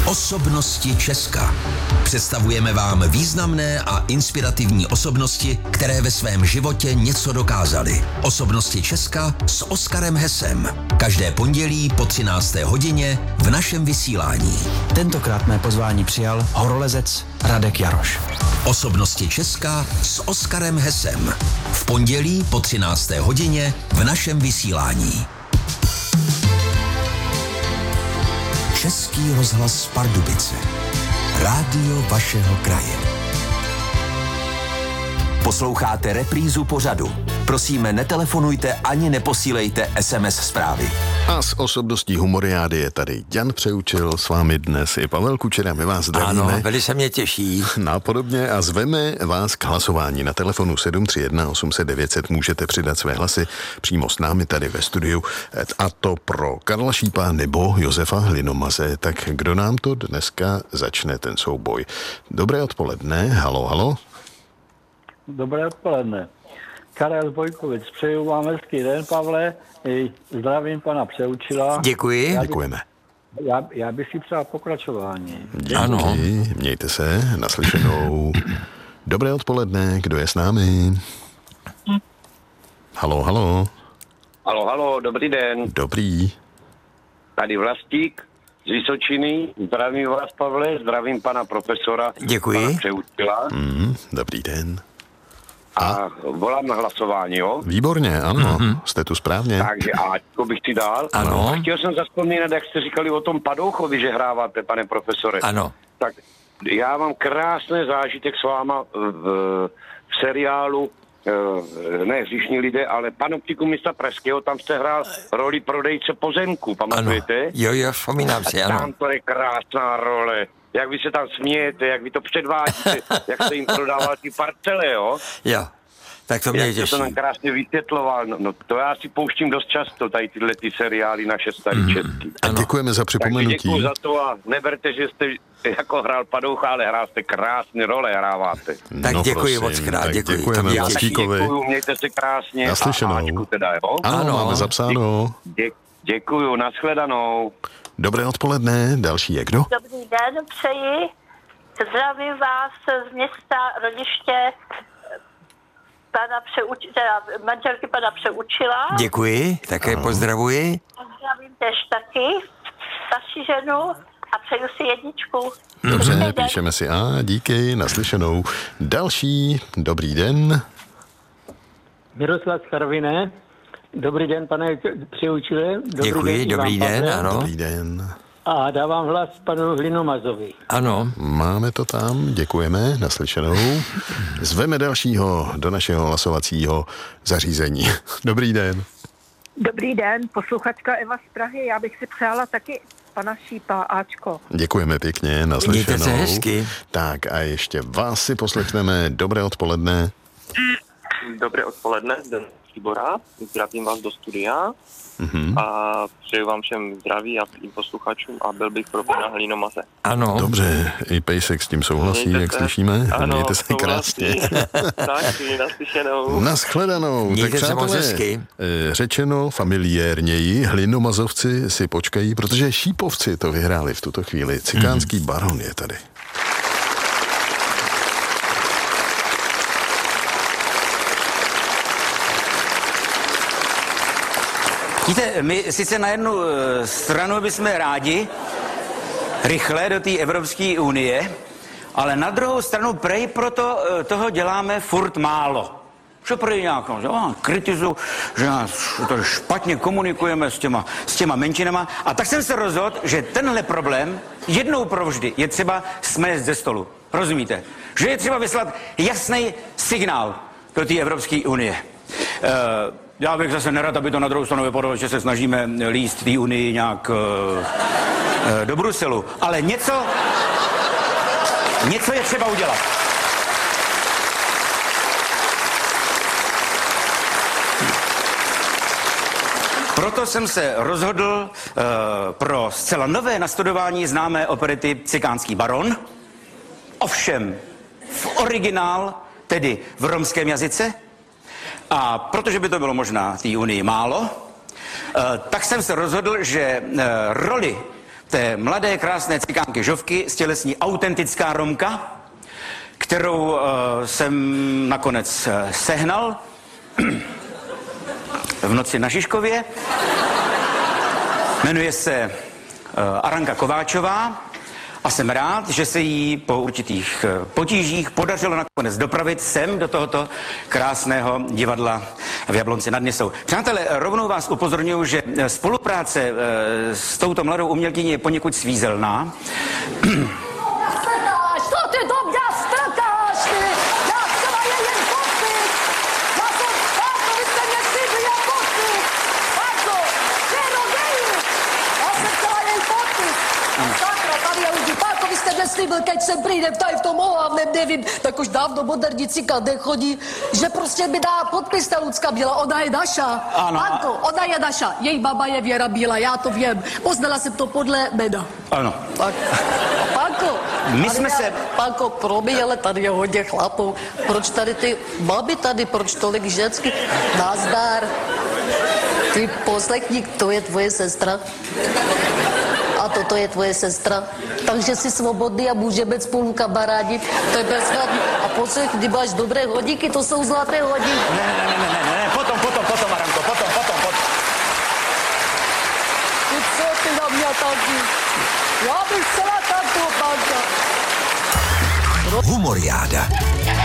Osobnosti Česka. Představujeme vám významné a inspirativní osobnosti, které ve svém životě něco dokázaly. Osobnosti Česka s Oskarem Hesem. Každé pondělí po 13. hodině v našem vysílání. Tentokrát mé pozvání přijal horolezec Radek Jaroš. Osobnosti Česka s Oskarem Hesem. V pondělí po 13. hodině v našem vysílání. Český rozhlas Pardubice. Rádio vašeho kraje. Posloucháte reprízu pořadu. Prosíme, netelefonujte ani neposílejte SMS zprávy. A s osobností humoriády je tady Jan Přeučil, s vámi dnes i Pavel Kučera, my vás zdravíme. Ano, velice mě těší. Nápodobně a zveme vás k hlasování. Na telefonu 731 800 900 můžete přidat své hlasy přímo s námi tady ve studiu. A to pro Karla Šípa nebo Josefa Hlinomaze. Tak kdo nám to dneska začne ten souboj? Dobré odpoledne, halo. Dobré odpoledne. Karel Bojkovic, přeju vám hezký den, Pavle. Zdravím pana Přeučila. Děkuji. Děkujeme. Já bych si přál pokračování. Díky, ano. Mějte se, naslyšenou. Dobré odpoledne, kdo je s námi? Halo. Halo, dobrý den. Dobrý. Tady Vlastík z Vysočiny. Zdravím vás, Pavle, zdravím pana profesora. Děkuji. Pana Přeučila. Dobrý den. A volám na hlasování, jo? Výborně, ano, jste tu správně. Takže Ačko bych si dal. Ano. A chtěl jsem zavzpomínat, jak jste říkali o tom Padouchovi, že hráváte, pane profesore. Ano. Tak já mám krásný zážitek s váma v seriálu ne Hříšní lidé, ale Panoptikum města Pražského, tam jste hrál roli prodejce pozemku, pamatujete? Ano. Jo, vzpomínám si, ano. Tam to je krásná role. Jak vy se tam smějete, jak vy to předvádíte, jak jste jim prodával ty parcele, jo? Jo, tak to mě jak těší. to tam krásně vysvětloval. No to já si pouštím dost často, tady tyhle ty seriály naše starý český. A děkujeme za připomenutí. Takže děkuji za to a neberte, že jste jako hrál Padoucha, ale hrál jste krásné role, hráváte. Tak děkuji moc krát, děkuji. Děkujeme Já taky Vlastíkovi. děkuju, mějte se krásně. Naslyšenou. A Ačku teda, jo? Ano, máme zapsáno. Děkuju, nashledanou. Dobré odpoledne, další je kdo? Dobrý den, přeji. Zdravím vás z města rodiště manželky pana Přeučila. Děkuji, také pozdravuji. Zdravím tež taky vaši ženu a přeju si jedničku. Dobře, píšeme si díky, naslyšenou. Další, dobrý den. Miroslav Karviné. Dobrý den, pane Přeučile. Děkuji, dobrý den, ano. Dobrý den. A dávám hlas panu Hlinomazovi. Ano. Máme to tam, děkujeme, naslyšenou. Zveme dalšího do našeho hlasovacího zařízení. Dobrý den. Dobrý den, posluchačka Eva z Prahy. Já bych si přála taky pana Šípa, Ačko. Děkujeme pěkně, naslyšenou. Mějte se hezky. Tak a ještě vás si poslechneme. Dobré odpoledne. Dobré odpoledne, den Tibora. Zdravím vás do studia. A přeju vám všem zdraví a svým posluchačům a byl bych pro pana Hlinomaze. Ano. Dobře, i Pejsek s tím souhlasí, jak slyšíme. Ano, mějte se krásně. Taky, naslyšenou. Naschledanou. Mějte tak se moc přátelé, hezky. řečeno familiérněji, Hlinomazovci si počkají, protože Šípovci to vyhráli v tuto chvíli. Cikánský baron je tady. Víte, my sice na jednu stranu bychom rádi rychle do té Evropské unie, ale na druhou stranu prej proto toho děláme furt málo. Že prej nějak kritizuju, že to špatně komunikujeme s těma menšinama. A tak jsem se rozhodl, že tenhle problém jednou provždy je třeba smést ze stolu. Rozumíte? Že je třeba vyslat jasný signál do té Evropské unie. Já bych zase nerad, aby to na druhou stranu vypadalo, že se snažíme líst té unii nějak do Bruselu. Ale něco je třeba udělat. Proto jsem se rozhodl pro zcela nové nastudování známé operety Cikánský baron. Ovšem v originál, tedy v romském jazyce. A protože by to bylo možná té unii málo, tak jsem se rozhodl, že roli té mladé, krásné cikánky Žovky stělesní autentická Romka, kterou jsem nakonec sehnal v noci na Žižkově. Jmenuje se Aranka Kováčová a jsem rád, že se jí po určitých potížích podařilo nakonec dopravit sem do tohoto krásného divadla v Jablonci nad Nisou. Přátelé, rovnou vás upozorňuji, že spolupráce s touto mladou umělkyní je poněkud svízelná. Co ty do mě strkáš, ty? Já chtěla je jen popit. Já jsem Pánko, vy jste mě slíbili a popit. Pánko, čaroději. Já jsem chtěla jen popit. Sakra, tady je lidi. Pánko, vy jste mě slíbil, keď sem přijde tady v tom ohavném, nevím, tak už dávno moderní cika nechodí, že prostě mi dá podpis ta Lucka Bílá. Ona je naša. Ano. Pánko, ona je naša. Její baba je Věra Bílá, já to vím. Poznala jsem to podle jména. Ano. Tak. Pánko, My jsme se... Pánko, promiň, ale tady je hodně chlapů. Proč tady ty baby tady, proč tolik ženský? Nazdar. Ty poslechník, to je tvoje sestra. A toto je tvoje sestra. Takže jsi svobodný a můžeme spolu kamarádit. To je bezvadný. A poslechni, máš dobré hodinky, to jsou zlaté hodinky. Ne, potom, Aranko, potom. Ty co ty na mě taky? Já bych chtěla takovou, Pánka. Humoriáda.